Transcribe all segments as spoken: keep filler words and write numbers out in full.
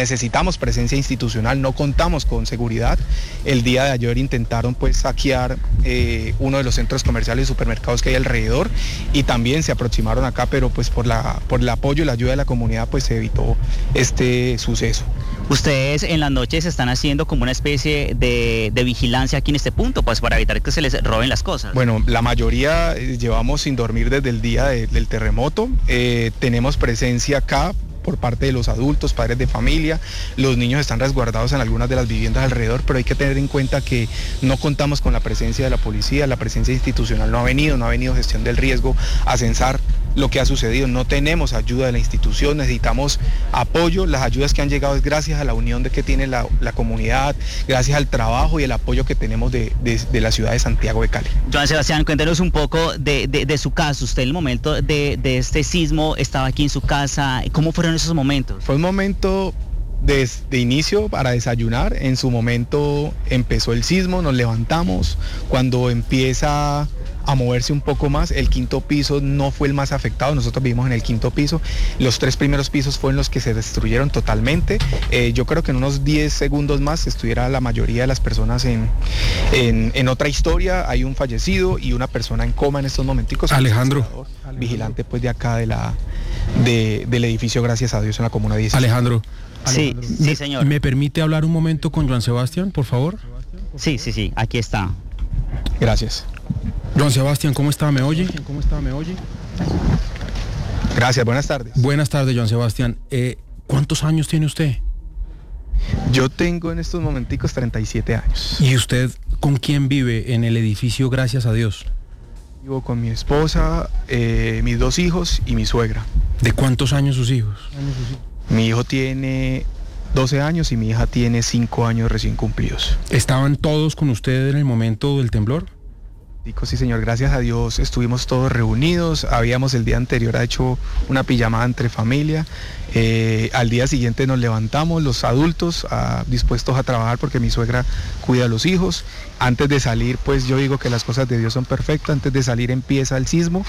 necesitamos presencia institucional, no contamos con seguridad. El día de ayer intentaron pues saquear eh, uno de los centros comerciales y supermercados que hay alrededor y también se aproximaron acá, pero pues por, la, por el apoyo y la ayuda de la comunidad pues se evitó este suceso. Ustedes en las noches están haciendo como una especie de, de vigilancia aquí en este punto, pues para evitar que se les roben las cosas. Bueno, la mayoría eh, llevamos sin dormir desde el día de, del terremoto, eh, tenemos presencia acá por parte de los adultos, padres de familia, los niños están resguardados en algunas de las viviendas alrededor, pero hay que tener en cuenta que no contamos con la presencia de la policía, la presencia institucional no ha venido, no ha venido gestión del riesgo a censar lo que ha sucedido, no tenemos ayuda de la institución, necesitamos apoyo, las ayudas que han llegado es gracias a la unión de que tiene la, la comunidad, gracias al trabajo y el apoyo que tenemos de, de, de la ciudad de Santiago de Cali. Joan Sebastián, cuéntenos un poco de, de, de su caso, usted en el momento de, de este sismo estaba aquí en su casa, ¿cómo fueron esos momentos? Fue un momento de, de inicio para desayunar, en su momento empezó el sismo, nos levantamos, cuando empieza a moverse un poco más, el quinto piso no fue el más afectado, nosotros vivimos en el quinto piso, los tres primeros pisos fueron los que se destruyeron totalmente, eh, yo creo que en unos diez segundos más estuviera la mayoría de las personas en, en, en otra historia, hay un fallecido y una persona en coma en estos momenticos. Alejandro. Vigilante pues de acá de la, de, del edificio, gracias a Dios, en la comuna diez. Alejandro. Sí, Alejandro. sí, señor. ¿Me permite hablar un momento con Joan Sebastián, por favor? Sí, sí, sí, aquí está. Gracias. Joan Sebastián, ¿cómo está? ¿Me oye? ¿Cómo está? ¿Me oye? Gracias, buenas tardes. Buenas tardes, Joan Sebastián. Eh, ¿Cuántos años tiene usted? Yo tengo en estos momenticos treinta y siete años. ¿Y usted con quién vive en el edificio, gracias a Dios? Vivo con mi esposa, eh, mis dos hijos y mi suegra. ¿De cuántos años sus hijos? Mi hijo tiene doce años y mi hija tiene cinco años recién cumplidos. ¿Estaban todos con usted en el momento del temblor? Sí, señor, gracias a Dios estuvimos todos reunidos, habíamos el día anterior hecho una pijamada entre familia, eh, al día siguiente nos levantamos los adultos ah, dispuestos a trabajar porque mi suegra cuida a los hijos, antes de salir pues yo digo que las cosas de Dios son perfectas, antes de salir empieza el sismo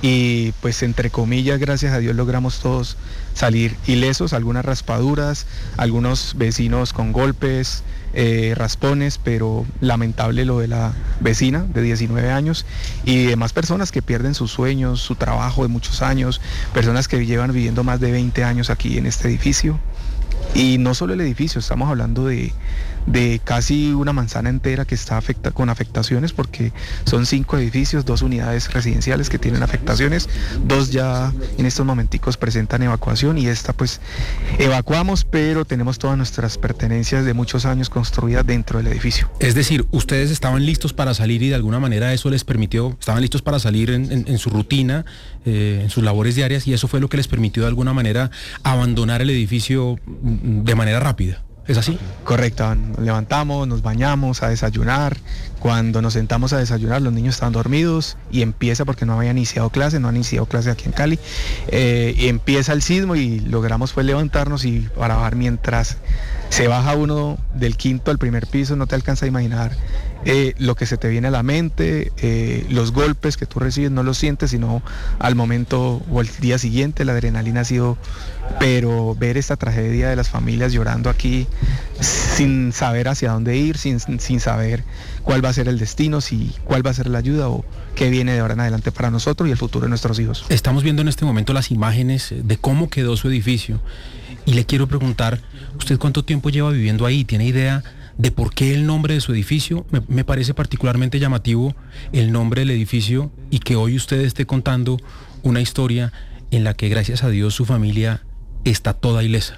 y pues entre comillas gracias a Dios logramos todos salir ilesos, algunas raspaduras, algunos vecinos con golpes, Eh, raspones, pero lamentable lo de la vecina de diecinueve años y demás personas que pierden sus sueños, su trabajo de muchos años, personas que llevan viviendo más de veinte años aquí en este edificio. Y no solo el edificio, estamos hablando de, de casi una manzana entera que está afecta, con afectaciones porque son cinco edificios, dos unidades residenciales que tienen afectaciones, dos ya en estos momenticos presentan evacuación y esta pues evacuamos, pero tenemos todas nuestras pertenencias de muchos años construidas dentro del edificio. Es decir, ustedes estaban listos para salir y de alguna manera eso les permitió, estaban listos para salir en, en, en su rutina, eh, en sus labores diarias y eso fue lo que les permitió de alguna manera abandonar el edificio de manera rápida. ¿Es así? Correcto, nos levantamos, nos bañamos a desayunar, cuando nos sentamos a desayunar los niños estaban dormidos y empieza, porque no había iniciado clase, no han iniciado clase aquí en Cali, eh, y empieza el sismo y logramos pues levantarnos y para bajar mientras se baja uno del quinto al primer piso, no te alcanza a imaginar eh, lo que se te viene a la mente, eh, los golpes que tú recibes no los sientes, sino al momento o el día siguiente, la adrenalina ha sido, pero ver esta tragedia de las familias llorando aquí sin saber hacia dónde ir, sin, sin saber cuál va a ser el destino, si cuál va a ser la ayuda o qué viene de ahora en adelante para nosotros y el futuro de nuestros hijos. Estamos viendo en este momento las imágenes de cómo quedó su edificio y le quiero preguntar, ¿usted cuánto tiempo lleva viviendo ahí? ¿Tiene idea de por qué el nombre de su edificio? Me, me parece particularmente llamativo el nombre del edificio y que hoy usted esté contando una historia en la que gracias a Dios su familia está toda ilesa.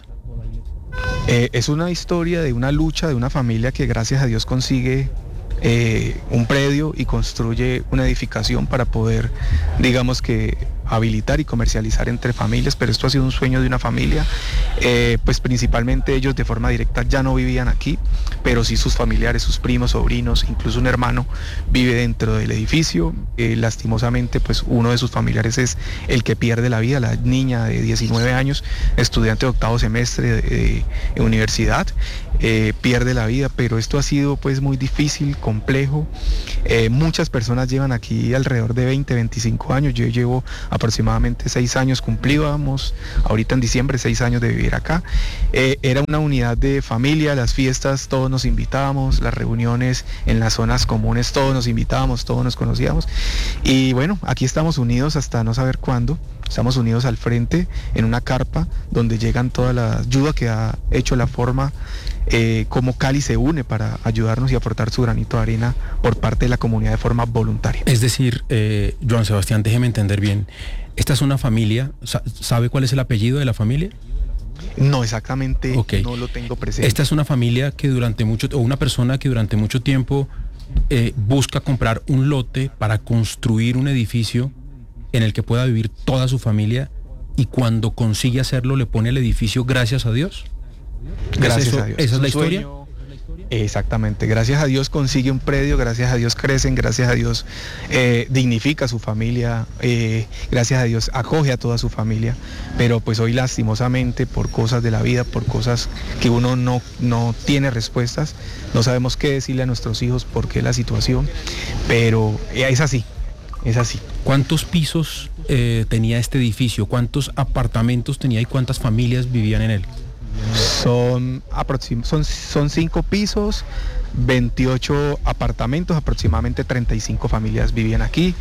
Eh, es una historia de una lucha de una familia que gracias a Dios consigue eh, un predio y construye una edificación para poder, digamos que, habilitar y comercializar entre familias, pero esto ha sido un sueño de una familia, eh, pues principalmente ellos de forma directa ya no vivían aquí, pero sí sus familiares, sus primos, sobrinos, incluso un hermano vive dentro del edificio, eh, lastimosamente pues uno de sus familiares es el que pierde la vida, la niña de diecinueve años, estudiante de octavo semestre de, de, de universidad, eh, pierde la vida, pero esto ha sido pues muy difícil, complejo. Eh, muchas personas llevan aquí alrededor de veinte, veinticinco años, yo llevo aproximadamente seis años, cumplíamos ahorita en diciembre seis años de vivir acá. Eh, era una unidad de familia, las fiestas todos nos invitábamos, las reuniones en las zonas comunes todos nos invitábamos, todos nos conocíamos, y bueno, aquí estamos unidos hasta no saber cuándo. Estamos unidos al frente en una carpa donde llegan toda la ayuda que ha hecho la forma, eh, como Cali se une para ayudarnos y aportar su granito de arena por parte de la comunidad de forma voluntaria. Es decir, eh, Joan Sebastián, déjeme entender bien, esta es una familia, ¿sabe cuál es el apellido de la familia? No, exactamente, okay. No lo tengo presente. Esta es una familia que durante mucho, o una persona que durante mucho tiempo eh, busca comprar un lote para construir un edificio en el que pueda vivir toda su familia, y cuando consigue hacerlo le pone el edificio gracias a Dios. Gracias eso, a Dios. ¿Esa es la historia? Sueño. Exactamente, gracias a Dios consigue un predio, gracias a Dios crecen, gracias a Dios eh, dignifica a su familia, eh, gracias a Dios acoge a toda su familia, pero pues hoy lastimosamente por cosas de la vida, por cosas que uno no, no tiene respuestas, no sabemos qué decirle a nuestros hijos, por qué la situación, pero es así. Es así. ¿Cuántos pisos eh, tenía este edificio? ¿Cuántos apartamentos tenía y cuántas familias vivían en él? Son, aproxim- son, son cinco pisos, veintiocho apartamentos, aproximadamente treinta y cinco familias vivían aquí.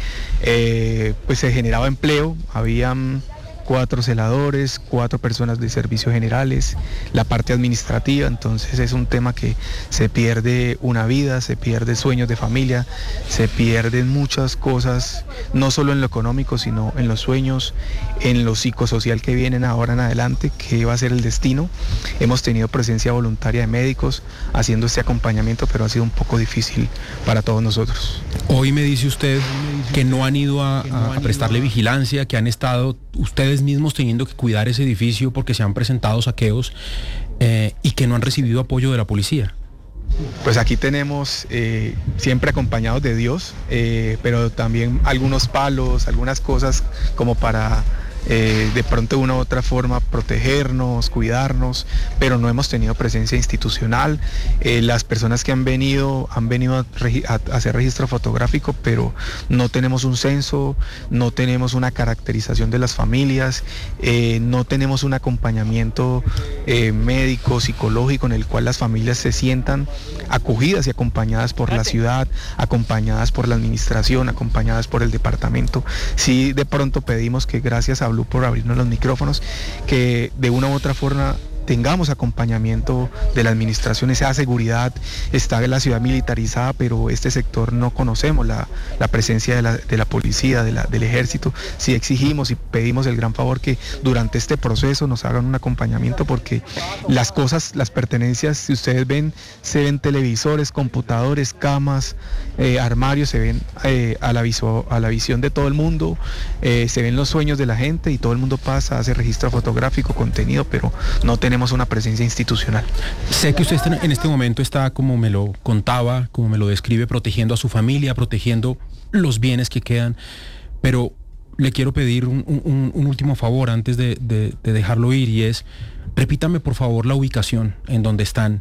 Eh, pues se generaba empleo, habían cuatro celadores, cuatro personas de servicios generales, la parte administrativa, entonces es un tema que se pierde una vida, se pierde sueños de familia, se pierden muchas cosas, no solo en lo económico, sino en los sueños, en lo psicosocial que vienen ahora en adelante, que va a ser el destino. Hemos tenido presencia voluntaria de médicos haciendo este acompañamiento, pero ha sido un poco difícil para todos nosotros. Hoy me dice usted que no han ido a, a, a prestarle vigilancia, que han estado ustedes mismos teniendo que cuidar ese edificio porque se han presentado saqueos eh, y que no han recibido apoyo de la policía. Pues aquí tenemos eh, siempre acompañados de Dios, eh, pero también algunos palos, algunas cosas como para eh, de pronto de una u otra forma protegernos, cuidarnos, pero no hemos tenido presencia institucional. Eh, las personas que han venido han venido a, regi- a, a hacer registro fotográfico, pero no tenemos un censo, no tenemos una caracterización de las familias, eh, no tenemos un acompañamiento eh, médico, psicológico, en el cual las familias se sientan acogidas y acompañadas por la ciudad, acompañadas por la administración, acompañadas por el departamento. Sí, de pronto pedimos que, gracias a Blue por abrirnos los micrófonos, que de una u otra forma tengamos acompañamiento de la administración, esa seguridad. Está en la ciudad militarizada, pero este sector no conocemos la, la presencia de la, de la policía, de la, del ejército. Sí exigimos y pedimos el gran favor que durante este proceso nos hagan un acompañamiento, porque las cosas, las pertenencias, si ustedes ven, se ven televisores, computadores, camas, eh, armarios, se ven eh, a, la viso, a la visión de todo el mundo, eh, se ven los sueños de la gente y todo el mundo pasa, hace registro fotográfico, contenido, pero no tenemos una presencia institucional. Sé que usted en este momento está, como me lo contaba, como me lo describe, protegiendo a su familia, protegiendo los bienes que quedan, pero le quiero pedir un, un, un último favor antes de, de, de dejarlo ir, y es, repítame por favor la ubicación en donde están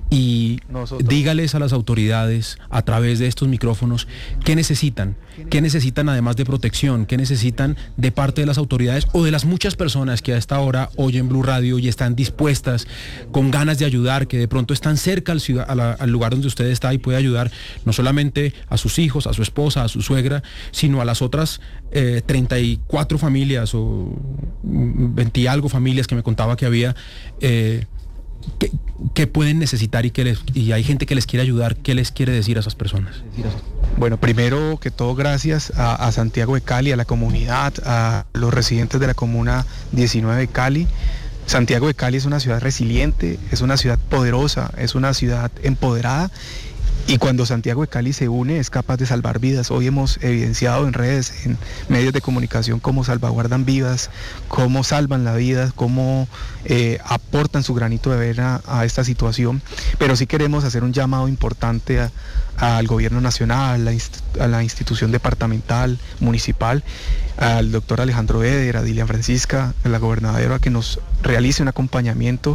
y Nosotros. dígales a las autoridades a través de estos micrófonos qué necesitan, qué necesitan además de protección, qué necesitan de parte de las autoridades o de las muchas personas que a esta hora oyen Blue Radio y están dispuestas, con ganas de ayudar, que de pronto están cerca al, ciudad, a la, al lugar donde usted está y puede ayudar no solamente a sus hijos, a su esposa, a su suegra, sino a las otras eh, treinta y cuatro familias o veinte y algo familias que me contaba que había, eh, que, que pueden necesitar y que les, y hay gente que les quiere ayudar. ¿Qué les quiere decir a esas personas? Bueno, primero que todo, gracias a, a Santiago de Cali, a la comunidad, a los residentes de la Comuna diecinueve de Cali. Santiago de Cali es una ciudad resiliente, es una ciudad poderosa, es una ciudad empoderada. Y cuando Santiago de Cali se une es capaz de salvar vidas. Hoy hemos evidenciado en redes, en medios de comunicación, cómo salvaguardan vidas, cómo salvan la vida, cómo eh, aportan su granito de arena a esta situación. Pero sí queremos hacer un llamado importante a, a, al gobierno nacional, a la, inst- a la institución departamental, municipal, al doctor Alejandro Eder, a Dilian Francisca, a la gobernadora, que nos realice un acompañamiento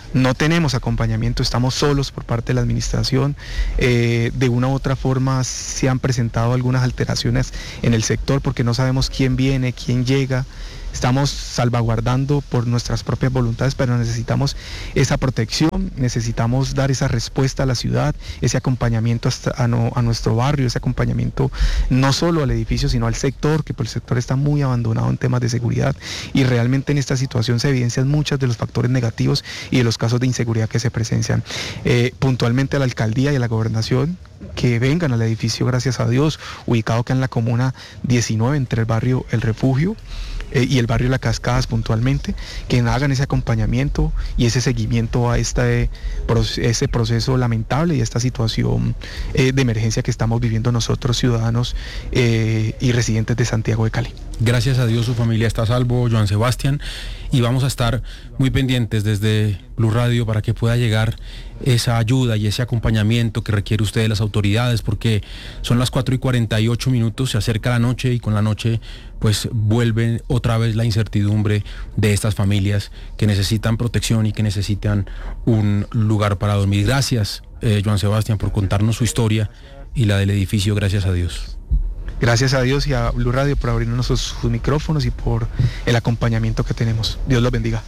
no tenemos acompañamiento, estamos solos por parte de la administración. Eh, de una u otra forma se han presentado algunas alteraciones en el sector porque no sabemos quién viene, quién llega. Estamos salvaguardando por nuestras propias voluntades, pero necesitamos esa protección, necesitamos dar esa respuesta a la ciudad, ese acompañamiento hasta a, no, a nuestro barrio, ese acompañamiento no solo al edificio, sino al sector, que por el sector está muy abandonado en temas de seguridad, y realmente en esta situación se evidencian muchos de los factores negativos y de los casos de inseguridad que se presencian. Eh, puntualmente a la alcaldía y a la gobernación, que vengan al edificio, gracias a Dios, ubicado acá en la comuna diecinueve, entre el barrio El Refugio eh, y el barrio La Cascadas puntualmente, que hagan ese acompañamiento y ese seguimiento a este, ese proceso lamentable y esta situación eh, de emergencia que estamos viviendo nosotros, ciudadanos eh, y residentes de Santiago de Cali. Gracias a Dios su familia está a salvo, Joan Sebastián, y vamos a estar muy pendientes desde Blue Radio para que pueda llegar esa ayuda y ese acompañamiento que requiere usted de las autoridades, porque son las cuatro y cuarenta y ocho minutos, se acerca la noche y con la noche pues vuelve otra vez la incertidumbre de estas familias que necesitan protección y que necesitan un lugar para dormir. Gracias, eh, Joan Sebastián, por contarnos su historia y la del edificio, gracias a Dios. Gracias a Dios y a Blue Radio por abrirnos sus, sus micrófonos y por el acompañamiento que tenemos. Dios los bendiga.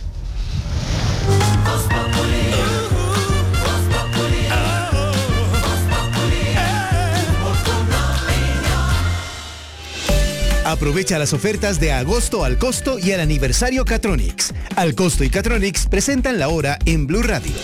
Aprovecha las ofertas de agosto al costo y el aniversario Catronics. Al costo y Catronics presentan la hora en Blue Radio.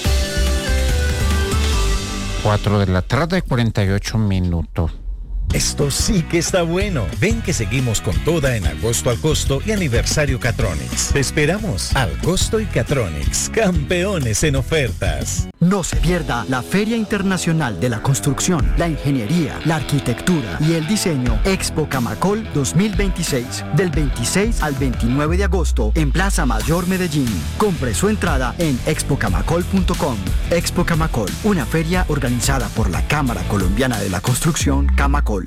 cuatro de la tarde, cuarenta y ocho minutos. Esto sí que está bueno. Ven que seguimos con toda en agosto al costo y aniversario Catronics. Te esperamos. Al costo y Catronics, campeones en ofertas. No se pierda la Feria Internacional de la Construcción, la Ingeniería, la Arquitectura y el Diseño Expo Camacol dos mil veintiséis, del veintiséis al veintinueve de agosto en Plaza Mayor Medellín. Compre su entrada en expo camacol punto com. Expo Camacol, una feria organizada por la Cámara Colombiana de la Construcción, Camacol.